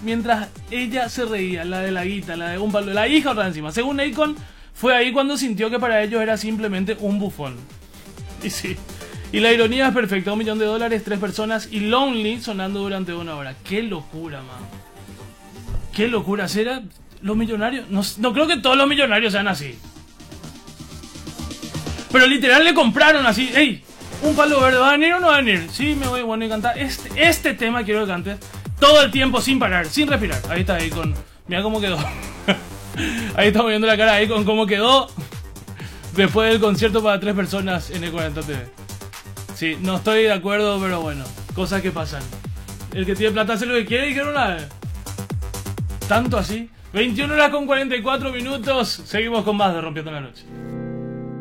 mientras ella se reía, la de la guita, la de un palo, la hija otra encima. Según Akon, fue ahí cuando sintió que para ellos era simplemente un bufón. Y sí. Y la ironía es perfecta, $1 millón, 3 personas y Lonely sonando durante 1 hora. ¡Qué locura, man! ¡Qué locura! ¿Será los millonarios? No creo que todos los millonarios sean así. Pero literal le compraron así. ¡Ey! Un palo verde, ¿va a venir o no va a venir? Sí, me voy, bueno, y cantar. Este tema quiero que cantes todo el tiempo sin parar, sin respirar. Ahí está Akon. Mira cómo quedó. Ahí estamos viendo la cara de Akon, cómo quedó después del concierto para 3 personas en E40 TV. Sí, no estoy de acuerdo, pero bueno, cosas que pasan. El que tiene plata hace lo que quiere, dijeron nada. Tanto así. 21 horas con 44 minutos. Seguimos con más de Rompiendo la Noche.